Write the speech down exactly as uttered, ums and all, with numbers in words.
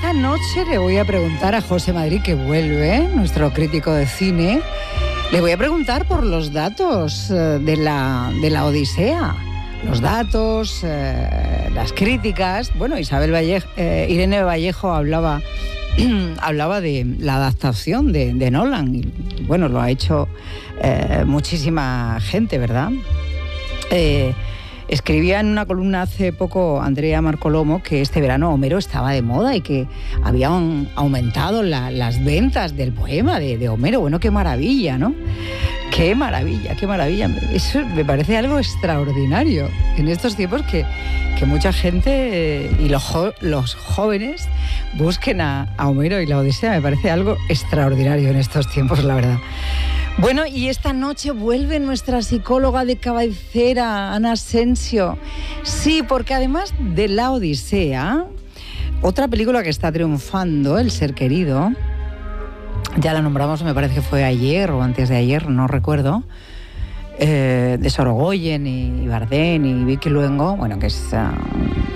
esta noche le voy a preguntar a José Madrid, que vuelve, nuestro crítico de cine, le voy a preguntar por los datos de la, de la Odisea. Los datos, eh, las críticas. Bueno, Isabel Vallejo, eh, Irene Vallejo hablaba, hablaba de la adaptación de, de Nolan. Y, bueno, lo ha hecho eh, muchísima gente, ¿verdad? Eh, Escribía en una columna hace poco Andrea Marcolomo que este verano Homero estaba de moda y que habían aumentado la, las ventas del poema de, de Homero. Bueno, qué maravilla, ¿no? Qué maravilla, qué maravilla. Eso me parece algo extraordinario en estos tiempos que, que mucha gente eh, y los, jo- los jóvenes busquen a, a Homero y la Odisea. Me parece algo extraordinario en estos tiempos, la verdad. Bueno, y esta noche vuelve nuestra psicóloga de cabecera, Ana Asensio. Sí, porque además de La Odisea, otra película que está triunfando, El ser querido, ya la nombramos, me parece que fue ayer o antes de ayer, no recuerdo, eh, de Sorogoyen y Bardem y Vicky Luengo, bueno, que es uh,